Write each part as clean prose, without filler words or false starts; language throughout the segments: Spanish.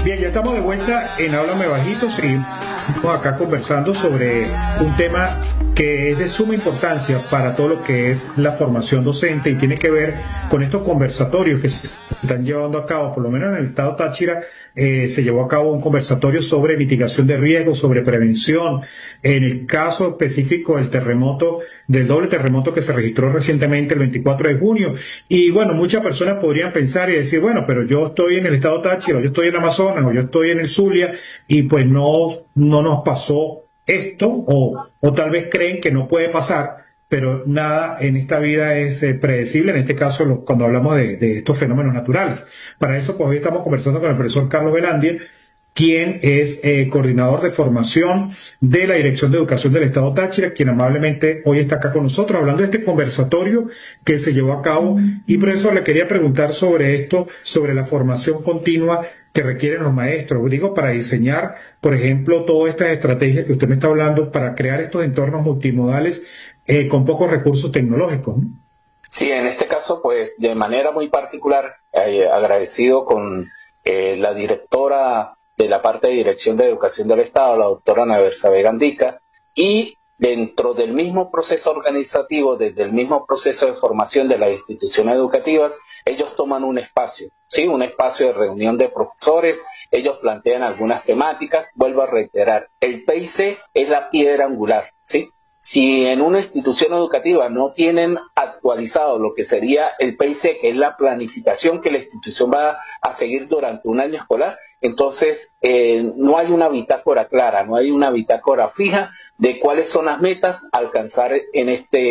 Bien, ya estamos de vuelta en Háblame Bajito. Seguimos acá conversando sobre un tema que es de suma importancia para todo lo que es la formación docente y tiene que ver con estos conversatorios que se están llevando a cabo. Por lo menos en el estado Táchira se llevó a cabo un conversatorio sobre mitigación de riesgos, sobre prevención. En el caso específico del doble terremoto que se registró recientemente el 24 de junio. Y bueno, muchas personas podrían pensar y decir, bueno, pero yo estoy en el estado Táchira, o yo estoy en Amazonas, o yo estoy en el Zulia, y pues no nos pasó esto, o tal vez creen que no puede pasar, pero nada en esta vida es predecible, en este caso cuando hablamos de estos fenómenos naturales. Para eso, pues hoy estamos conversando con el profesor Carlos Velandia, quien es coordinador de formación de la Dirección de Educación del Estado Táchira, quien amablemente hoy está acá con nosotros hablando de este conversatorio que se llevó a cabo. Y profesor, le quería preguntar sobre esto, sobre la formación continua que requieren los maestros, digo, para diseñar, por ejemplo, todas estas estrategias que usted me está hablando para crear estos entornos multimodales con pocos recursos tecnológicos, ¿no? Sí, en este caso, pues, de manera muy particular, agradecido con la directora de la parte de Dirección de Educación del Estado, la doctora Ana Berza Vega Andica, y dentro del mismo proceso organizativo, desde el mismo proceso de formación de las instituciones educativas, ellos toman un espacio, ¿sí? Un espacio de reunión de profesores, ellos plantean algunas temáticas. Vuelvo a reiterar, el PIC es la piedra angular, ¿sí? Si en una institución educativa no tienen actualizado lo que sería el PIC, que es la planificación que la institución va a seguir durante un año escolar, entonces no hay una bitácora clara, no hay una bitácora fija de cuáles son las metas a alcanzar en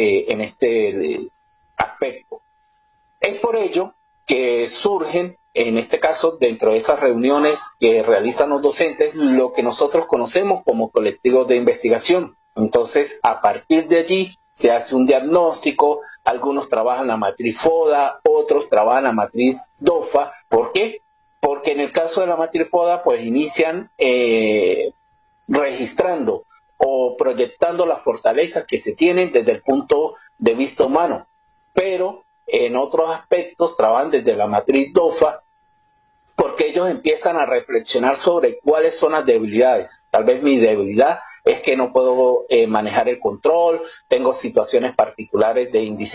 este aspecto. Es por ello que surgen, en este caso, dentro de esas reuniones que realizan los docentes, lo que nosotros conocemos como colectivos de investigación. Entonces, a partir de allí se hace un diagnóstico, algunos trabajan la matriz FODA, otros trabajan la matriz DOFA. ¿Por qué? Porque en el caso de la matriz FODA, pues inician registrando o proyectando las fortalezas que se tienen desde el punto de vista humano, pero en otros aspectos trabajan desde la matriz DOFA, porque ellos empiezan a reflexionar sobre cuáles son las debilidades. Tal vez mi debilidad es que no puedo manejar el control, tengo situaciones particulares de indisciplina